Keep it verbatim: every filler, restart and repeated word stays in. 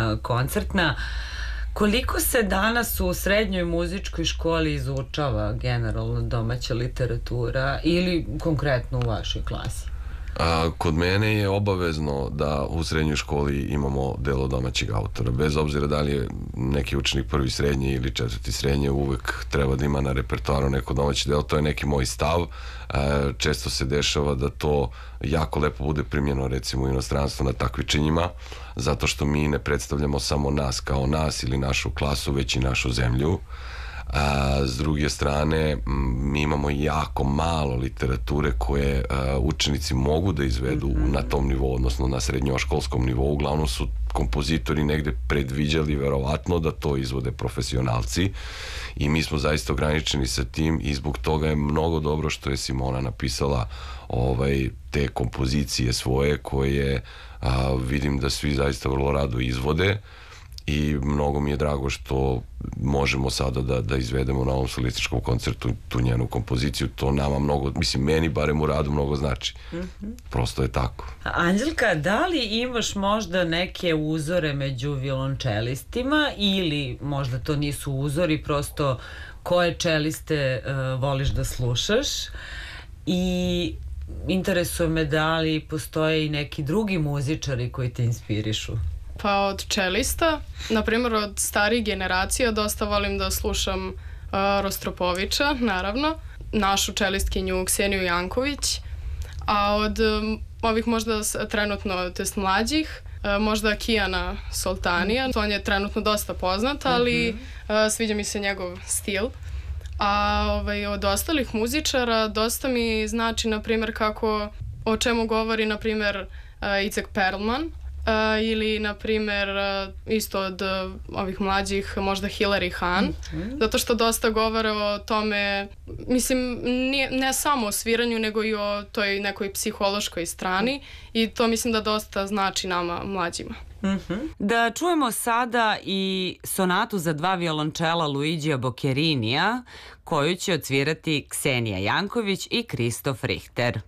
koncertna. Koliko se danas u srednjoj muzičkoj školi izučava generalno domaća literatura ili konkretno u vašoj klasi? A, kod mene je obavezno da u srednjoj školi imamo delo domaćeg autora. Bez obzira da li je neki učenik prvi srednje ili četvrti srednje, uvek treba da ima na repertoaru neko domaće delo. To je neki moj stav. E, često se dešava da to jako lepo bude primljeno recimo u inostranstvu na takmičenjima, zato što mi ne predstavljamo samo nas kao nas ili našu klasu, već i našu zemlju. A, s druge strane, mi imamo jako malo literature koje a, učenici mogu da izvedu mm-hmm. na tom nivou, odnosno na srednjoškolskom nivou. Uglavnom su kompozitori negde predviđali verovatno da to izvode profesionalci i mi smo zaista ograničeni sa tim i zbog toga je mnogo dobro što je Simona napisala ovaj, te kompozicije svoje koje a, vidim da svi zaista vrlo rado izvode. I mnogo mi je drago što možemo sada da, da izvedemo na ovom solističkom koncertu tu njenu kompoziciju. To nama mnogo, mislim, meni barem u radu mnogo znači. Mm-hmm. Prosto je tako. Anđelka, da li imaš možda neke uzore među violončelistima ili možda to nisu uzori, prosto koje čeliste uh, voliš da slušaš? I interesuje me da li postoje i neki drugi muzičari koji te inspirišu? Pa od čelista, na primjer od starih generacija, dosta volim da slušam uh, Rostropovića, naravno, našu čelistkinju Kseniju Janković, a od um, ovih možda trenutno, to jest mlađih, uh, možda Kijana Soltanija, mm-hmm. on je trenutno dosta poznat, ali mm-hmm. uh, sviđa mi se njegov stil. A ovaj, od ostalih muzičara dosta mi znači, na primjer, kako, o čemu govori, na primjer, uh, Icek Perlman, Uh, ili, na primjer, uh, isto od uh, ovih mlađih, možda Hilary Hahn, mm-hmm. zato što dosta govore o tome, mislim, nije, ne samo o sviranju, nego i o toj nekoj psihološkoj strani i to mislim da dosta znači nama mlađima. Mm-hmm. Da čujemo sada i sonatu za dva violončela Luigija Boccherinija, koju će odsvirati Ksenija Janković i Kristof Richter.